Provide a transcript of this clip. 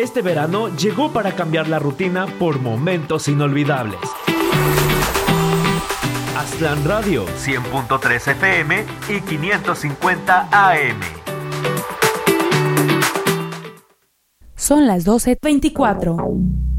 Este verano llegó para cambiar la rutina por momentos inolvidables. Aztlán Radio, 100.3 FM y 550 AM. Son las 12:24.